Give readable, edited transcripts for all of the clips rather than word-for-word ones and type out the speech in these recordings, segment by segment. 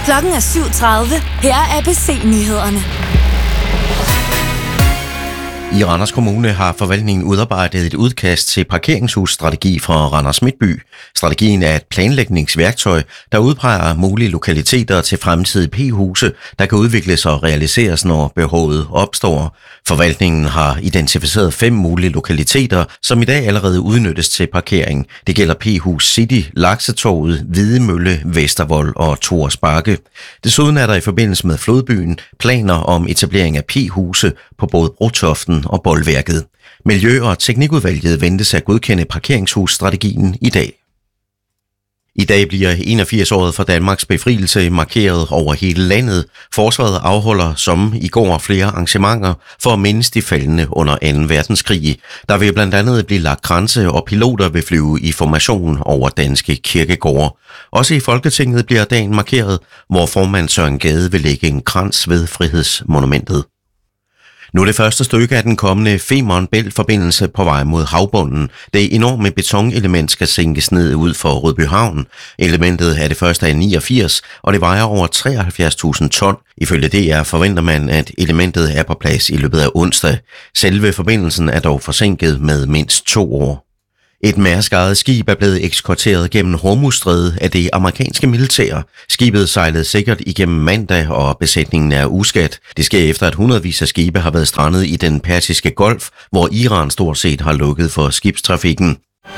Klokken er 7:30. Her er ABC-nyhederne. I Randers Kommune har forvaltningen udarbejdet et udkast til parkeringshusstrategi for Randers Midtby. Strategien er et planlægningsværktøj, der udpeger mulige lokaliteter til fremtidige P-huse, der kan udvikles og realiseres, når behovet opstår. Forvaltningen har identificeret 5 mulige lokaliteter, som i dag allerede udnyttes til parkering. Det gælder P-hus City, Laksetorvet, Hvidemølle, Vestervold og Thors Bakke. Desuden er der i forbindelse med Flodbyen planer om etablering af P-huse på både Brotoften og Boldværket. Miljø- og Teknikudvalget ventes at godkende parkeringshusstrategien i dag. I dag bliver 81-året for Danmarks befrielse markeret over hele landet. Forsvaret afholder som i går flere arrangementer for at mindes de faldne under 2. verdenskrig. Der vil blandt andet blive lagt kranse, og piloter vil flyve i formation over danske kirkegårde. Også i Folketinget bliver dagen markeret, hvor formand Søren Gade vil lægge en krans ved Frihedsmonumentet. Nu er det første stykke af den kommende Femern Bælt-forbindelse på vej mod havbunden. Det enorme betonelement skal sænkes ned ud for Rødbyhavn. Elementet er det første af 89, og det vejer over 73.000 ton. Ifølge DR forventer man, at elementet er på plads i løbet af onsdag. Selve forbindelsen er dog forsinket med mindst 2 år. Et Mærsk-ejet skib er blevet eskorteret gennem Hormuzstrædet af det amerikanske militær. Skibet sejlede sikkert igennem mandag, og besætningen er uskadt. Det sker efter, at hundredvis af skibe har været strandet i den Persiske Golf, hvor Iran stort set har lukket for skibstrafikken.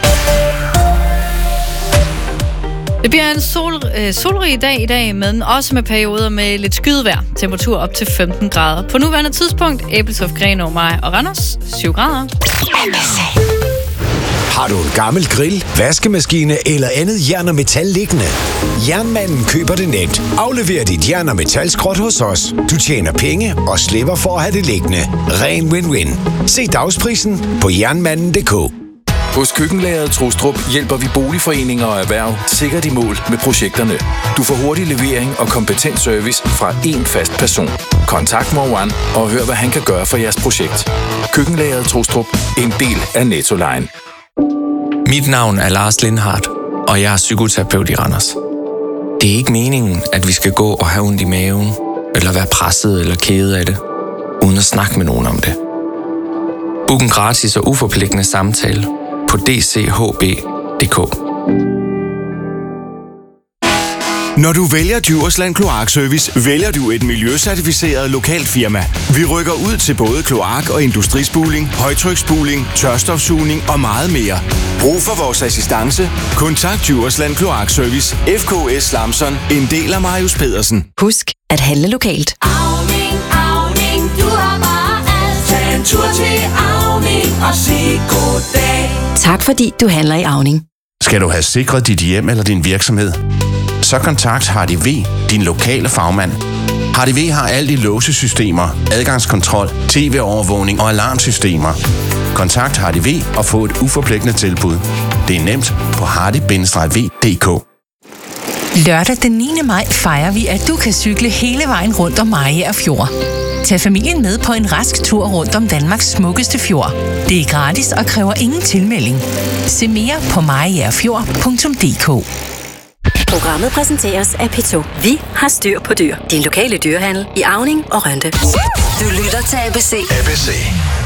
Det bliver en solrig dag i dag, men også med perioder med lidt skydevejr. Temperatur op til 15 grader. På nuværende tidspunkt, Ebeltoft, Grenaa, Maj og Randers, 7 grader. Har du en gammel grill, vaskemaskine eller andet jern og metal liggende? Jernmanden køber det nemt. Aflever dit jern og metalskrot hos os. Du tjener penge og slipper for at have det liggende. Ren win-win. Se dagsprisen på jernmanden.dk. Hos Køkkenlageret Trustrup hjælper vi boligforeninger og erhverv sikkert i mål med projekterne. Du får hurtig levering og kompetent service fra én fast person. Kontakt Morwan og hør, hvad han kan gøre for jeres projekt. Køkkenlageret Trustrup, en del af Nettoline. Mit navn er Lars Lindhardt, og jeg er psykoterapeut i Randers. Det er ikke meningen, at vi skal gå og have ondt i maven, eller være presset eller kede af det, uden at snakke med nogen om det. Book en gratis og uforpligtende samtale på dchb.dk. Når du vælger Djursland Kloakservice, vælger du et miljøcertificeret lokalt firma. Vi rykker ud til både kloak- og industrispuling, højtryksspuling, tørstofsugning og meget mere. Brug for vores assistance? Kontakt Djursland Kloakservice, FKS Lamson, en del af Marius Pedersen. Husk at handle lokalt. Auning, Auning, du har bare alt. Tag en tur til Auning og sig goddag. Tak fordi du handler i Auning. Skal du have sikret dit hjem eller din virksomhed? Så kontakt Hardy V, din lokale fagmand. Hardy V har alt i låsesystemer, adgangskontrol, tv-overvågning og alarmsystemer. Kontakt Hardy V og få et uforpligtende tilbud. Det er nemt på hardy-v.dk. Lørdag den 9. maj fejrer vi, at du kan cykle hele vejen rundt om Mariager Fjord. Tag familien med på en rask tur rundt om Danmarks smukkeste fjord. Det er gratis og kræver ingen tilmelding. Se mere på mariagerfjord.dk. Programmet præsenteres af P2. Vi har styr på dyr. Din lokale dyrehandel i Auning og Rønde. Du lytter til ABC. ABC.